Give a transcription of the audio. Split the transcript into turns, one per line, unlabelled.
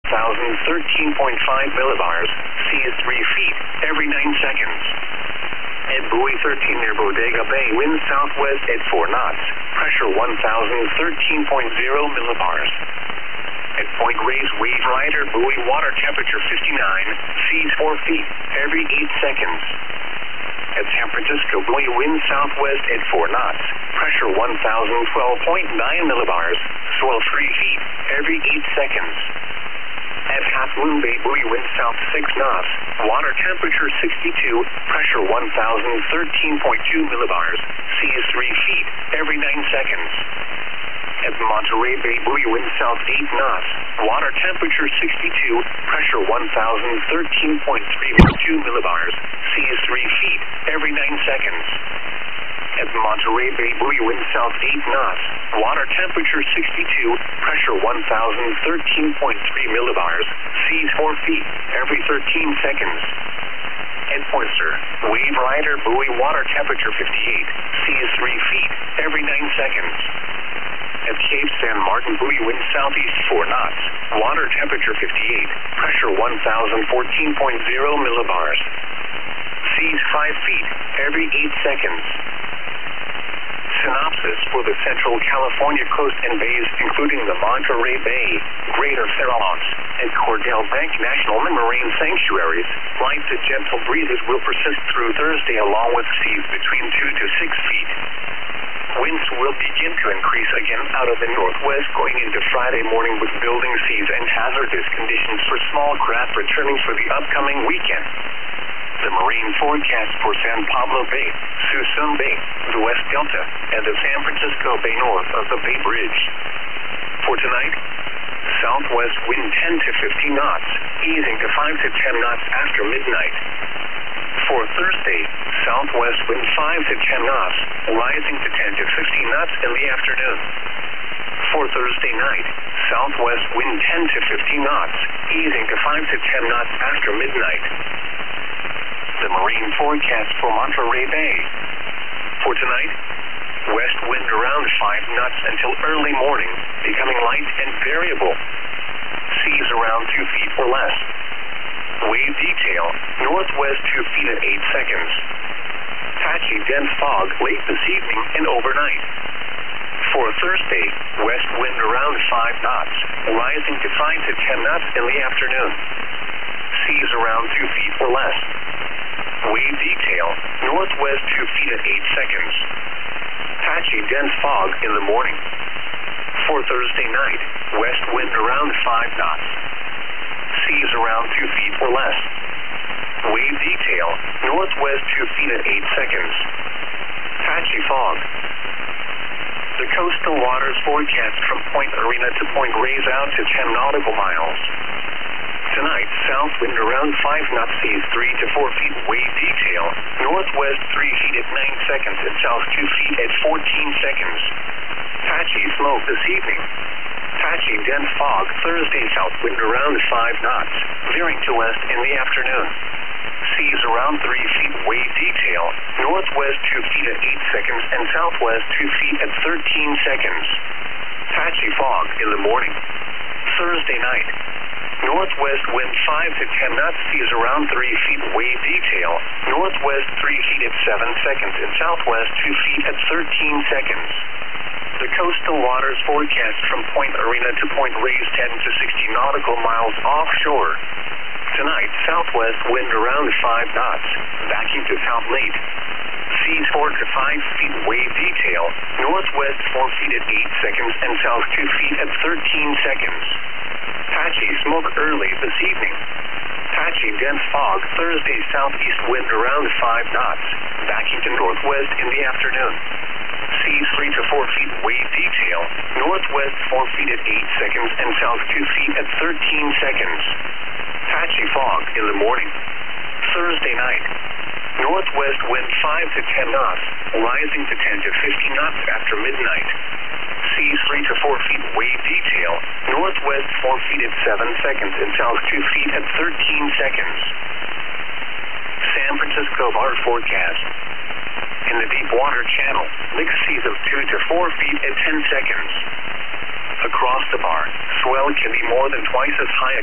1013.5 millibars, seas 3 feet, every 9 seconds. At buoy 13 near Bodega Bay, wind southwest at 4 knots, pressure 1013.0 millibars. At Point Reyes, wave rider, buoy, water temperature 59, seas 4 feet, every 8 seconds. At San Francisco, buoy, wind southwest at 4 knots, pressure 1012.9 millibars, swell 3 feet, every 8 seconds. At Half Moon Bay, buoy, wind south 6 knots, water temperature 62, pressure 1013.2 millibars, seas 3 feet, every 9 seconds. At Monterey Bay, buoy, wind south 8 knots, water temperature 62, pressure 1013.32 millibars, seas 3 feet, every 9 seconds. At Monterey Bay, buoy, wind south 8 knots, water temperature 62, pressure 1013.3 millibars, seas 4 feet, every 13 seconds. At Pointer, wave rider, buoy, water temperature 58, seas 3 feet, every 9 seconds. At Cape San Martin, buoy, wind southeast 4 knots, water temperature 58, pressure 1014.0 millibars, seas 5 feet, every 8 seconds. Synopsis for the Central California coast and bays, including the Monterey Bay, Greater Farallones, and Cordell Bank National Marine Sanctuaries, light to gentle breezes will persist through Thursday along with seas between 2 to 6 feet. Winds will begin to increase again out of the northwest going into Friday morning with building seas and hazardous conditions for small craft returning for the upcoming weekend. The marine forecast for San Pablo Bay, Suisun Bay, the West Delta, and the San Francisco Bay north of the Bay Bridge. For tonight, southwest wind 10 to 15 knots, easing to 5 to 10 knots after midnight. For Thursday, southwest wind 5 to 10 knots, rising to 10 to 15 knots in the afternoon. For Thursday night, southwest wind 10 to 15 knots, easing to 5 to 10 knots after midnight. The marine forecast for Monterey Bay. For tonight, west wind around 5 knots until early morning, becoming light and variable. Seas around 2 feet or less. Wave detail, northwest 2 feet at 8 seconds. Patchy dense fog late this evening and overnight. For Thursday, west wind around 5 knots, rising to 5 to 10 knots in the afternoon. Seas around 2 feet or less. Wave detail, northwest 2 feet at 8 seconds. Patchy dense fog in the morning. For Thursday night, west wind around 5 knots. Seas around 2 feet or less. Wave detail, northwest 2 feet at 8 seconds. Patchy fog. The coastal waters forecast from Point Arena to Point Reyes out to 10 nautical miles. Tonight, south wind around 5 knots, seas 3 to 4 feet, wave detail, northwest 3 feet at 9 seconds and south 2 feet at 14 seconds. Patchy smoke this evening. Patchy dense fog Thursday, south wind around 5 knots, veering to west in the afternoon. Seas around 3 feet, wave detail, northwest 2 feet at 8 seconds and southwest 2 feet at 13 seconds. Patchy fog in the morning. Thursday night, northwest wind 5 to 10 knots, seas around 3 feet, wave detail, northwest 3 feet at 7 seconds and southwest 2 feet at 13 seconds. The coastal waters forecast from Point Arena to Point Reyes 10 to 60 nautical miles offshore. Tonight, southwest wind around 5 knots, backing to south late. Seas 4 to 5 feet, wave detail, northwest 4 feet at 8 seconds and south 2 feet at 13 seconds. Patchy smoke early this evening. Patchy dense fog Thursday, southeast wind around 5 knots, backing to northwest in the afternoon. Seas 3 to 4 feet, wave detail, northwest 4 feet at 8 seconds and south 2 feet at 13 seconds. Patchy fog in the morning. Thursday night, northwest wind 5 to 10 knots, rising to 10 to 15 knots after midnight. Seas 3 to 4 feet, wave detail, northwest 4 feet at 7 seconds and south 2 feet at 13 seconds. San Francisco bar forecast. In the deep water channel, mixed seas of 2 to 4 feet at 10 seconds. Across the bar, swell can be more than twice as high